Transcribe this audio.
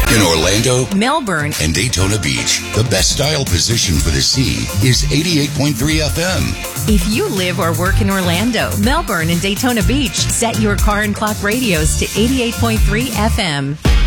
In Orlando, Melbourne, and Daytona Beach, the best style position for the sea is 88.3 FM. If you live or work in Orlando, Melbourne, and Daytona Beach, set your car and clock radios to 88.3 FM.